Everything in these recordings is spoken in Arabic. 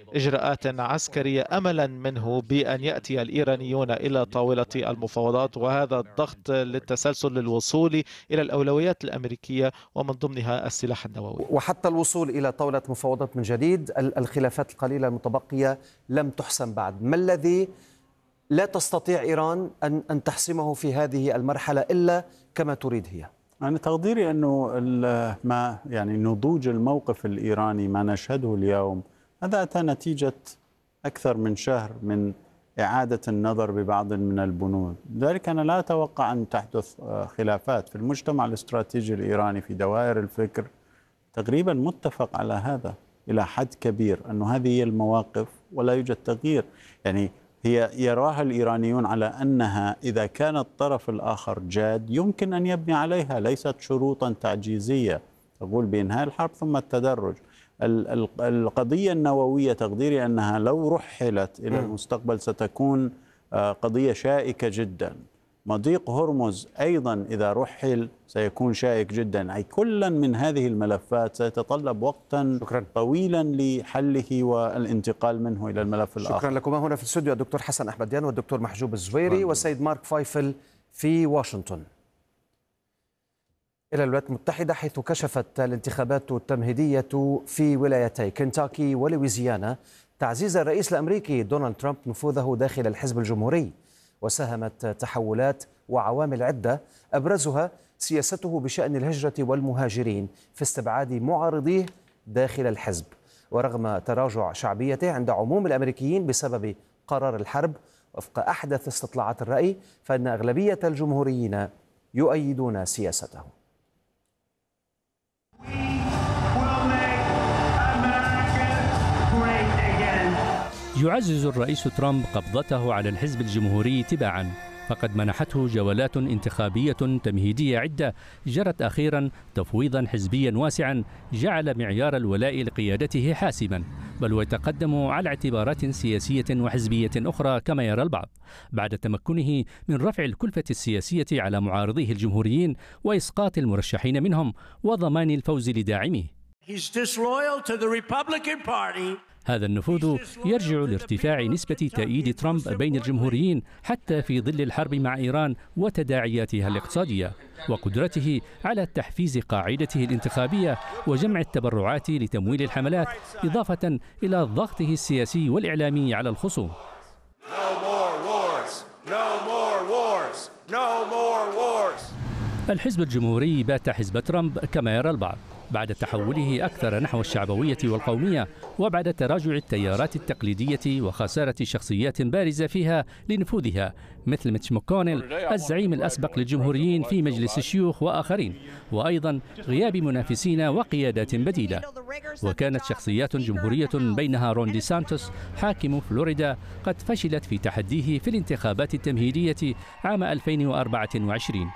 إجراءات عسكرية أملا منه بأن يأتي الإيرانيون إلى طاولة المفاوضات، وهذا الضغط للتسلسل للوصول إلى الأولويات الأمريكية ومن ضمنها السلاح النووي. وحتى الوصول إلى طاولة مفاوضات من جديد، الخلافات القليلة المتبقية لم تحسم بعد. ما الذي لا تستطيع إيران أن تحسمه في هذه المرحلة إلا كما تريد هي؟ أنا تقديري أنه ما يعني نضوج الموقف الإيراني ما نشهده اليوم هذا أتى نتيجة أكثر من شهر من إعادة النظر ببعض من البنود. لذلك أنا لا أتوقع أن تحدث خلافات في المجتمع الاستراتيجي الإيراني في دوائر الفكر. تقريبا متفق على هذا إلى حد كبير، أنه هذه هي المواقف ولا يوجد تغيير. يعني هي يراها الإيرانيون على أنها إذا كان الطرف الآخر جاد يمكن أن يبني عليها، ليست شروطا تعجيزية تقول بإنهاء الحرب ثم التدرج. القضية النووية تقديري أنها لو رحلت إلى المستقبل ستكون قضية شائكة جدا. مضيق هرمز أيضا إذا رحل سيكون شائك جدا. أي كلا من هذه الملفات سيتطلب وقتا طويلا لحله والانتقال منه إلى الملف الآخر. شكرا لكم. هنا في الاستوديو الدكتور حسن أحمديان والدكتور محجوب الزويري والسيد مارك فايفل في واشنطن. إلى الولايات المتحدة، حيث كشفت الانتخابات التمهيدية في ولايتي كنتاكي ولويزيانا تعزيز الرئيس الأمريكي دونالد ترامب نفوذه داخل الحزب الجمهوري، وساهمت تحولات وعوامل عدة أبرزها سياسته بشأن الهجرة والمهاجرين في استبعاد معارضيه داخل الحزب. ورغم تراجع شعبيته عند عموم الأمريكيين بسبب قرار الحرب، وفق أحدث استطلاعات الرأي فإن أغلبية الجمهوريين يؤيدون سياسته. يعزز الرئيس ترامب قبضته على الحزب الجمهوري تباعا، فقد منحته جولات انتخابية تمهيدية عدة جرت أخيرا تفويضا حزبيا واسعا جعل معيار الولاء لقيادته حاسما، بل ويتقدم على اعتبارات سياسية وحزبية أخرى كما يرى البعض، بعد تمكنه من رفع الكلفة السياسية على معارضيه الجمهوريين وإسقاط المرشحين منهم وضمان الفوز لداعميه. هذا النفوذ يرجع لارتفاع نسبة تأييد ترامب بين الجمهوريين حتى في ظل الحرب مع إيران وتداعياتها الاقتصادية، وقدرته على تحفيز قاعدته الانتخابية وجمع التبرعات لتمويل الحملات، إضافة إلى ضغطه السياسي والإعلامي على الخصوم. الحزب الجمهوري بات حزب ترامب كما يرى البعض، بعد تحوله أكثر نحو الشعبوية والقومية، وبعد تراجع التيارات التقليدية وخسارة شخصيات بارزة فيها لنفوذها مثل ميتش ماكونيل الزعيم الأسبق للجمهوريين في مجلس الشيوخ وآخرين، وأيضا غياب منافسين وقيادات بديلة. وكانت شخصيات جمهورية بينها رون دي سانتوس حاكم فلوريدا قد فشلت في تحديه في الانتخابات التمهيدية عام 2024.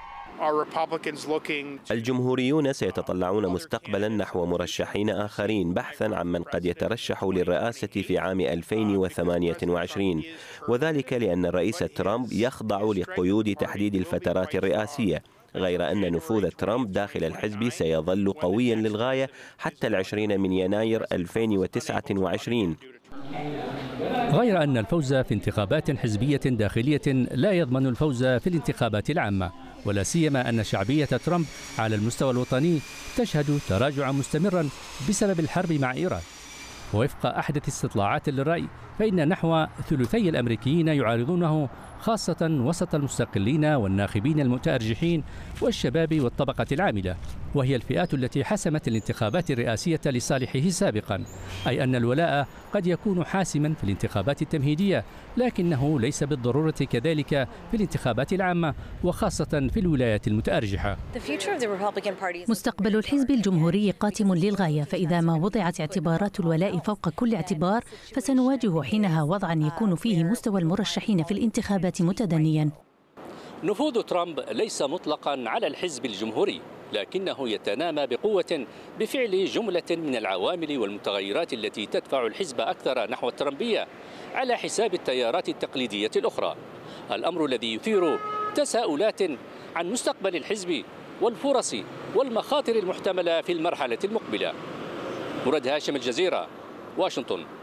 الجمهوريون سيتطلعون مستقبلا نحو مرشحين آخرين بحثا عن من قد يترشح للرئاسة في عام 2028، وذلك لأن الرئيس ترامب يخضع لقيود تحديد الفترات الرئاسية، غير أن نفوذ ترامب داخل الحزب سيظل قويا للغاية حتى 20 من يناير 2029. غير أن الفوز في انتخابات حزبية داخلية لا يضمن الفوز في الانتخابات العامة، ولا سيما أن شعبية ترامب على المستوى الوطني تشهد تراجعا مستمرا بسبب الحرب مع إيران. ووفق أحدث استطلاعات للرأي فإن نحو ثلثي الأمريكيين يعارضونه، خاصة وسط المستقلين والناخبين المتأرجحين والشباب والطبقة العاملة، وهي الفئات التي حسمت الانتخابات الرئاسية لصالحه سابقا، أي أن الولاء قد يكون حاسما في الانتخابات التمهيدية، لكنه ليس بالضرورة كذلك في الانتخابات العامة، وخاصة في الولايات المتأرجحة. مستقبل الحزب الجمهوري قاتم للغاية، فإذا ما وضعت اعتبارات الولاء فوق كل اعتبار فسنواجه حينها وضعا يكون فيه مستوى المرشحين في الانتخابات متدنيا. نفوذ ترامب ليس مطلقا على الحزب الجمهوري، لكنه يتنامى بقوة بفعل جملة من العوامل والمتغيرات التي تدفع الحزب أكثر نحو الترامبية على حساب التيارات التقليدية الأخرى، الأمر الذي يثير تساؤلات عن مستقبل الحزب والفرص والمخاطر المحتملة في المرحلة المقبلة. مراد هاشم، الجزيرة، واشنطن.